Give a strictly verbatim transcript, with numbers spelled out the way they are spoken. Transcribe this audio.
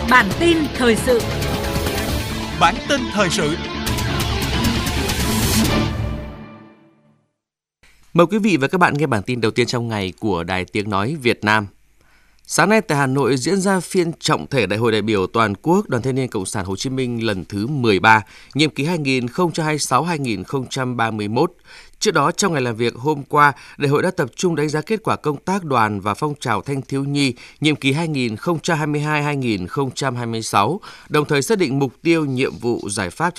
Bản tin thời sự. Bản tin thời sự. Mời quý vị và các bạn nghe bản tin đầu tiên trong ngày của Đài Tiếng Nói Việt Nam. Sáng nay tại Hà Nội diễn ra phiên trọng thể Đại hội đại biểu toàn quốc Đoàn Thanh niên Cộng sản Hồ Chí Minh lần thứ mười ba, nhiệm kỳ hai nghìn không trăm hai mươi sáu đến hai nghìn không trăm ba mươi mốt. Trước đó, trong ngày làm việc hôm qua, đại hội đã tập trung đánh giá kết quả công tác đoàn và phong trào thanh thiếu nhi nhiệm kỳ hai nghìn không trăm hai mươi hai đến hai nghìn không trăm hai mươi sáu, đồng thời xác định mục tiêu, nhiệm vụ, giải pháp